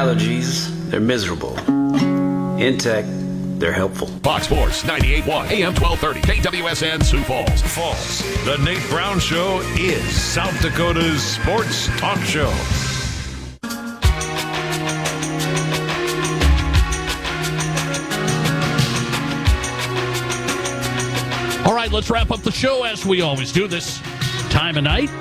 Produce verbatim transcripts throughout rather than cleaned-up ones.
allergies, they're miserable. Intech, they're helpful. Fox Sports ninety-eight point one, A M twelve thirty, K W S N Sioux Falls. Falls. The Nate Brown Show is South Dakota's sports talk show. All right, let's wrap up the show as we always do this time of night.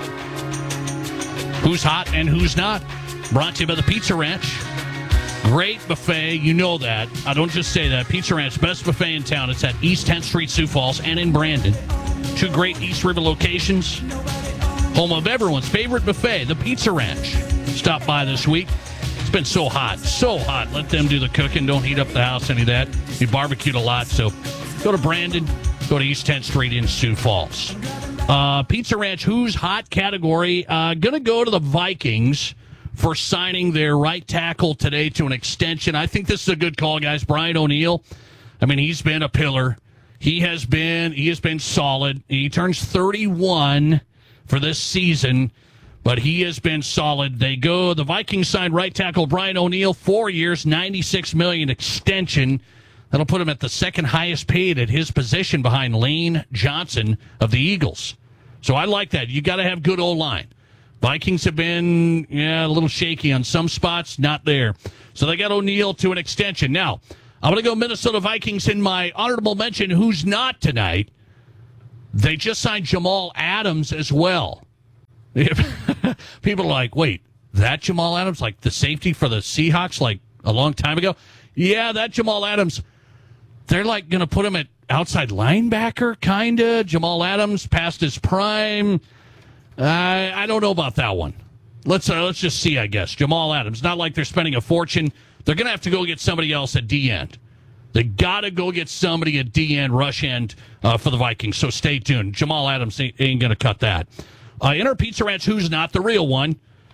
Who's hot and who's not? Brought to you by the Pizza Ranch. Great buffet, you know that. I don't just say that. Pizza Ranch, best buffet in town. It's at East tenth Street, Sioux Falls, and in Brandon. Two great East River locations. Home of everyone's favorite buffet, the Pizza Ranch. Stop by this week. It's been so hot, so hot. Let them do the cooking. Don't heat up the house, any of that. We barbecued a lot, so go to Brandon. Go to East tenth Street in Sioux Falls. Uh, Pizza Ranch, who's hot category. Uh, going to go to the Vikings for signing their right tackle today to an extension. I think this is a good call, guys. Brian O'Neill, I mean, he's been a pillar. He has been he has been solid. He turns thirty-one for this season, but he has been solid. They go, the Vikings signed right tackle Brian O'Neill, four years, ninety-six million dollars extension. That'll put him at the second highest paid at his position behind Lane Johnson of the Eagles. So I like that. You got to have good O-line. Vikings have been, yeah, a little shaky on some spots, not there. So they got O'Neill to an extension. Now, I'm going to go Minnesota Vikings in my honorable mention, who's not tonight. They just signed Jamal Adams as well. People are like, wait, that Jamal Adams, like the safety for the Seahawks like a long time ago? Yeah, that Jamal Adams, they're like going to put him at outside linebacker, kind of. Jamal Adams past his prime. Uh, I don't know about that one. Let's uh, let's just see, I guess. Jamal Adams, not like they're spending a fortune. They're going to have to go get somebody else at D-end. They got to go get somebody at D-end, rush end uh, for the Vikings, so stay tuned. Jamal Adams ain't, ain't going to cut that. Uh, in our Pizza Ranch, who's not the real one?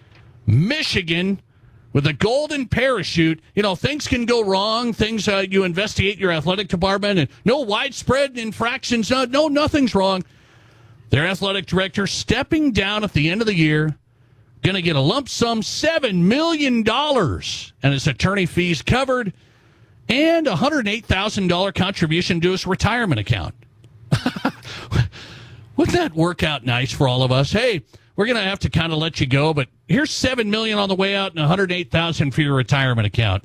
Michigan with a golden parachute. You know, things can go wrong. Things, uh, you investigate your athletic department, and no widespread infractions. No, no, nothing's wrong. Their athletic director stepping down at the end of the year, going to get a lump sum seven million dollars, and his attorney fees covered, and a one hundred eight thousand dollars contribution to his retirement account. Wouldn't that work out nice for all of us? Hey, we're going to have to kind of let you go, but here's seven million dollars on the way out and one hundred eight thousand dollars for your retirement account.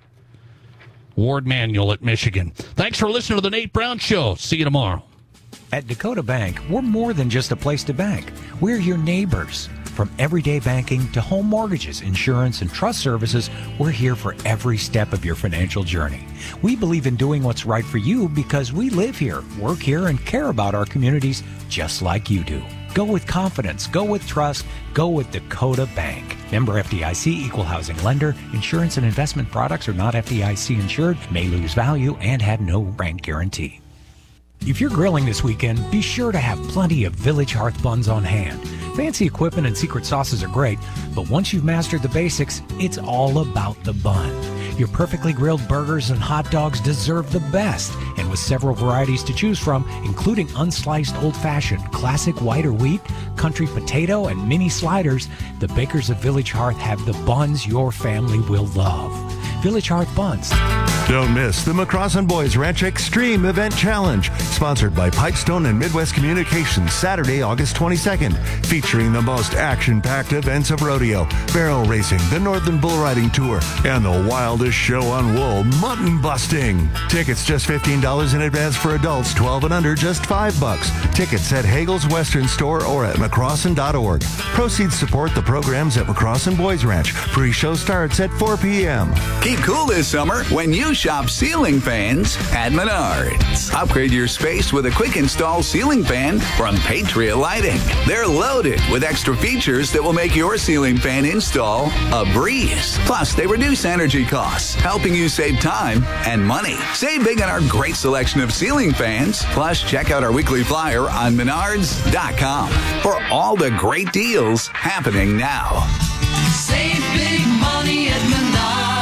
Ward Manuel at Michigan. Thanks for listening to the Nate Brown Show. See you tomorrow. At Dakota Bank, we're more than just a place to bank. We're your neighbors. From everyday banking to home mortgages, insurance, and trust services, we're here for every step of your financial journey. We believe in doing what's right for you because we live here, work here, and care about our communities just like you do. Go with confidence. Go with trust. Go with Dakota Bank. Member F D I C, equal housing lender. Insurance and investment products are not F D I C insured, may lose value, and have no bank guarantee. If you're grilling this weekend, be sure to have plenty of Village Hearth buns on hand. Fancy equipment and secret sauces are great, but once you've mastered the basics, it's all about the bun. Your perfectly grilled burgers and hot dogs deserve the best, and with several varieties to choose from, including unsliced old-fashioned, classic white or wheat, country potato, and mini sliders, the bakers of Village Hearth have the buns your family will love. Village Hearth Buns. Don't miss the McCrossin Boys Ranch Extreme Event Challenge, sponsored by Pipestone and Midwest Communications, Saturday, August twenty-second, featuring the most action-packed events of rodeo, barrel racing, the Northern Bull Riding Tour, and the wildest show on wool, mutton busting. Tickets just fifteen dollars in advance for adults, twelve and under, just five bucks. Tickets at Hagel's Western Store or at McCrossin dot org. Proceeds support the programs at McCrossin Boys Ranch. Pre-show starts at four p.m. Keep cool this summer when you shop ceiling fans at Menards. Upgrade your space with a quick install ceiling fan from Patriot Lighting. They're loaded with extra features that will make your ceiling fan install a breeze. Plus, they reduce energy costs, helping you save time and money. Save big on our great selection of ceiling fans. Plus, check out our weekly flyer on Menards dot com for all the great deals happening now. Save big money at Menards.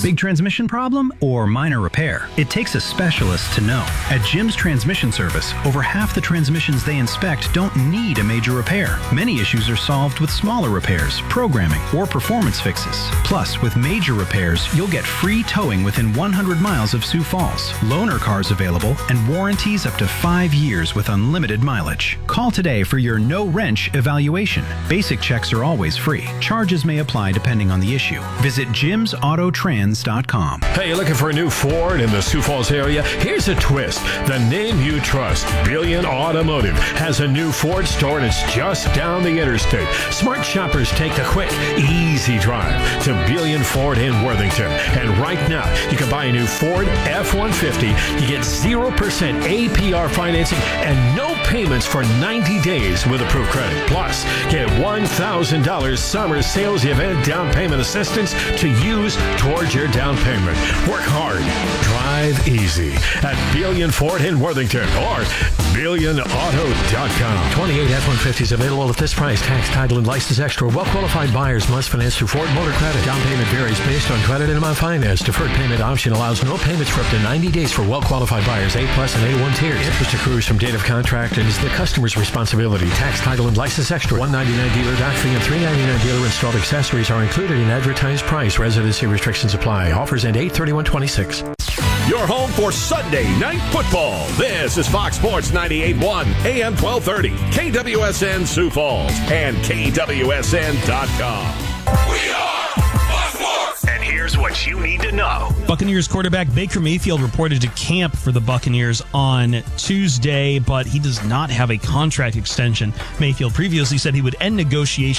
Big transmission problem or minor repair? It takes a specialist to know. At Jim's Transmission Service, over half the transmissions they inspect don't need a major repair. Many issues are solved with smaller repairs, programming, or performance fixes. Plus, with major repairs, you'll get free towing within one hundred miles of Sioux Falls, loaner cars available, and warranties up to five years with unlimited mileage. Call today for your no-wrench evaluation. Basic checks are always free. Charges may apply depending on the issue. Visit jims auto trans dot com. Hey, you looking for a new Ford in the Sioux Falls area? Here's a twist. The name you trust, Billion Automotive, has a new Ford store and it's just down the interstate. Smart shoppers take the quick, easy drive to Billion Ford in Worthington. And right now, you can buy a new Ford F one fifty. You get zero percent A P R financing and no payments for ninety days with approved credit. Plus, get one thousand dollars summer sales event down payment assistance to use towards your down payment. Work hard, drive easy at Billion Ford in Worthington or billion auto dot com. twenty-eight F one fifties available at this price. Tax, title, and license extra. Well-qualified buyers must finance through Ford Motor Credit. Down payment varies based on credit and amount financed. Deferred payment option allows no payments for up to ninety days for well-qualified buyers, A plus and A one tiers. Interest accrues from date of contract and is the customer's responsibility. Tax, title, and license extra. one ninety-nine dealer dock fee and three ninety-nine dealer installed accessories are included in advertised price. Residency restrictions apply. Offers end eight thirty-one twenty-six. Your home for Sunday night football. This is Fox Sports ninety-eight point one, A M twelve thirty, K W S N Sioux Falls, and K W S N dot com. We are Fox Sports. And here's what you need to know. Buccaneers quarterback Baker Mayfield reported to camp for the Buccaneers on Tuesday, but he does not have a contract extension. Mayfield previously said he would end negotiations